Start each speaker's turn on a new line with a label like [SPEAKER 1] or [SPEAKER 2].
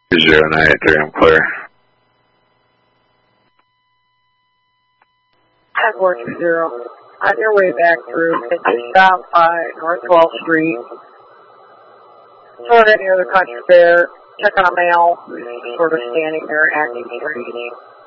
[SPEAKER 1] 0983, I'm clear.
[SPEAKER 2] 10-420. On your way back through, just stop by North 12th Street. Sort of near the country fair. Check on a male who's sort of standing there acting strange.